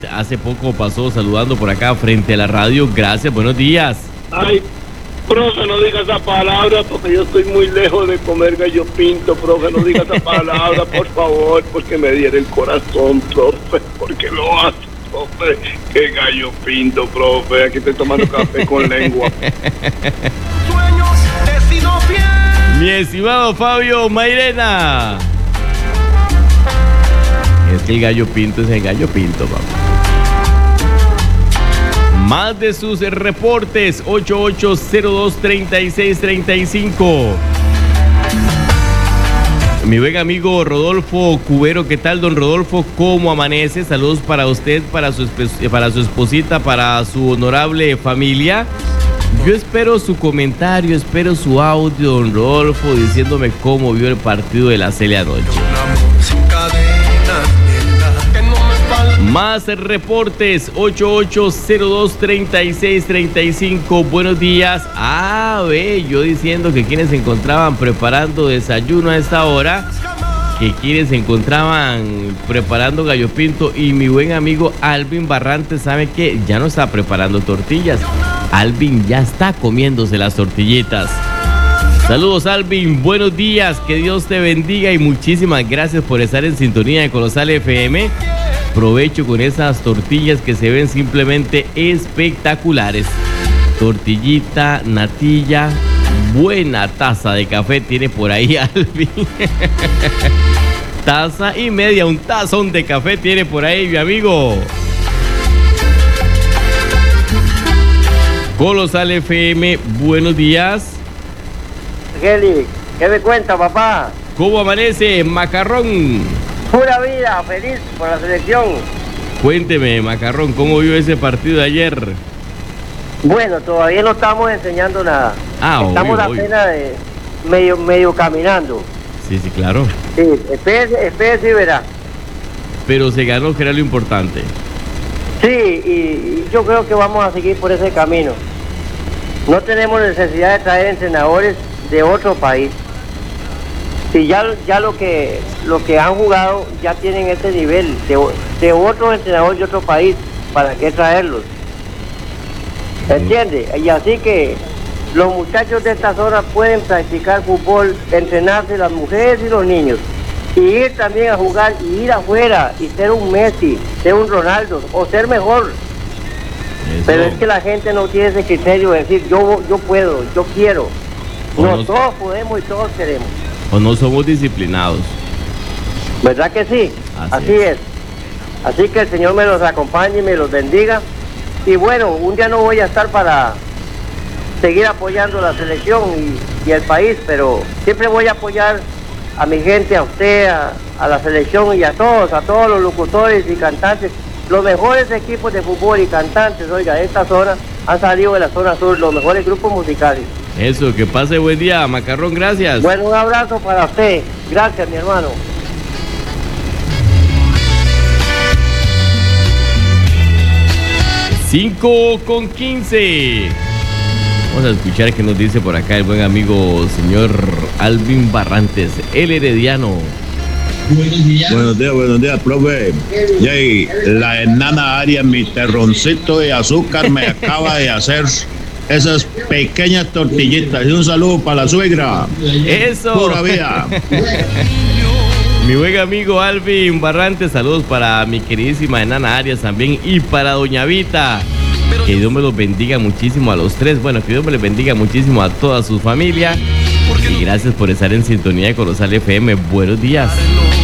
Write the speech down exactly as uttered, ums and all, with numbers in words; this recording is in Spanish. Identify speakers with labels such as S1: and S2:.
S1: Hace poco pasó saludando por acá frente a la radio. Gracias, buenos días.
S2: Ay, profe, no diga esa palabra porque yo estoy muy lejos de comer gallo pinto, profe, no diga esa palabra, por favor, porque me diera el corazón, profe, porque lo hace, profe, que gallo pinto, profe, aquí estoy tomando café con lengua.
S3: Sueños he sido fiel.
S1: Mi estimado Fabio Mairena. Es que el gallo pinto es el gallo pinto, papá. Más de sus reportes, ocho ocho cero dos, tres seis tres cinco. Mi buen amigo Rodolfo Cubero, ¿qué tal, don Rodolfo? ¿Cómo amanece? Saludos para usted, para su, para su esposita, para su honorable familia. Yo espero su comentario, espero su audio, don Rodolfo, diciéndome cómo vio el partido de la Cele anoche. Más reportes, ocho ocho cero dos, tres seis tres cinco. Buenos días. Ah, ve, yo diciendo que quienes se encontraban preparando desayuno a esta hora, que quienes se encontraban preparando gallo pinto, y mi buen amigo Alvin Barrantes, ¿sabe qué? Ya no está preparando tortillas. Alvin ya está comiéndose las tortillitas. Saludos, Alvin, buenos días, que Dios te bendiga y muchísimas gracias por estar en sintonía de Colosal F M. Provecho con esas tortillas que se ven simplemente espectaculares. Tortillita, natilla, buena taza de café tiene por ahí Alvin. Taza y media, un tazón de café tiene por ahí mi amigo. Colosal F M, buenos días.
S4: Kelly, ¿qué me cuenta, papá?
S1: ¿Cómo amanece, Macarrón?
S4: Pura vida, feliz por la selección.
S1: Cuénteme, Macarrón, ¿cómo vio ese partido de ayer?
S4: Bueno, todavía no estamos enseñando nada.
S1: Ah,
S4: estamos
S1: obvio,
S4: apenas de medio, medio caminando.
S1: Sí, sí, claro.
S4: Sí, espérese, espérese y verá.
S1: Pero se ganó, que era lo importante.
S4: Sí, y, y yo creo que vamos a seguir por ese camino. No tenemos necesidad de traer entrenadores de otro país. Si ya, ya lo que lo que han jugado ya tienen este nivel de, de otro entrenador de otro país, ¿para qué traerlos? ¿Entiende? Y así que los muchachos de esta zona pueden practicar fútbol, entrenarse, las mujeres y los niños, y ir también a jugar y ir afuera y ser un Messi, ser un Ronaldo o ser mejor. Eso. Pero es que la gente no tiene ese criterio de decir yo, yo puedo, yo quiero. No, no, todos podemos y todos queremos.
S1: O no somos disciplinados.
S4: ¿Verdad que sí? Así, Así es. es. Así que el Señor me los acompañe y me los bendiga. Y bueno, un día no voy a estar para seguir apoyando la selección y, y el país, pero siempre voy a apoyar a mi gente, a usted, a, a la selección y a todos, a todos los locutores y cantantes. Los mejores equipos de fútbol y cantantes, oiga, de esta zona han salido de la zona sur, los mejores grupos musicales.
S1: Eso, que pase buen día, Macarrón, gracias.
S4: Bueno, un abrazo para usted. Gracias, mi hermano.
S1: cinco con quince. Vamos a escuchar qué nos dice por acá el buen amigo señor Alvin Barrantes, el herediano.
S5: Buenos días. Buenos días, buenos días, profe. Yay, la enana Arias, mi terroncito de azúcar, me acaba de hacer esas pequeñas tortillitas. Y un saludo para la suegra.
S1: Eso.
S5: Pura vida.
S1: Mi buen amigo Alvin Barrantes, saludos para mi queridísima enana Arias también y para doña Vita. Que Dios me los bendiga muchísimo a los tres. Bueno, que Dios me les bendiga muchísimo a toda su familia. Y gracias por estar en sintonía de Colosal F M. Buenos días.